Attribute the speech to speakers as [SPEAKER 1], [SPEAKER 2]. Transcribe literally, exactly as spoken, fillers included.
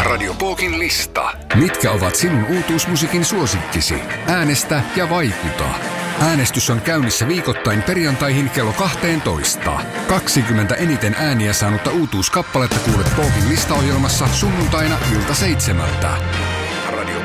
[SPEAKER 1] Radio Pookin lista.
[SPEAKER 2] Mitkä ovat sinun uutuusmusiikin suosikkisi? Äänestä ja vaikuta. Äänestys on käynnissä viikoittain perjantaihin kello kaksitoista. kaksikymmentä eniten ääniä saanutta uutuuskappaletta kuulet Pookin listaohjelmassa sunnuntaina ilta seitsemältä.